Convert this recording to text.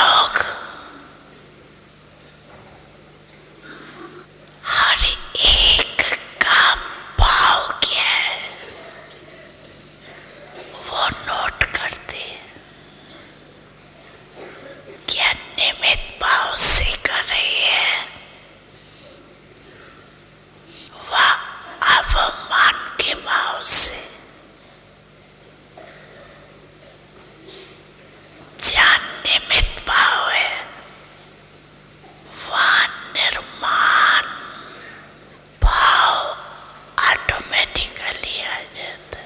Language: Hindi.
लोग हर एक का भाव क्या है वो नोट करते हैं। क्या निमित भाव से कर रही है व अवमान के भाव से। जहाँ निमित भाव है वहाँ निर्माण भाव ऑटोमेटिकली आ जाता है।